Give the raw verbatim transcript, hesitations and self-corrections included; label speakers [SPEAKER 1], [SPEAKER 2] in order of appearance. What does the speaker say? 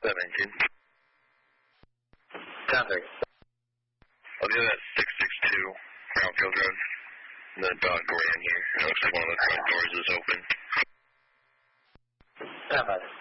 [SPEAKER 1] seventeen.
[SPEAKER 2] Copy.
[SPEAKER 1] I'll do that six six two Brownfield Road. The dog door in here. It looks like one of the front doors is open.
[SPEAKER 2] Copy.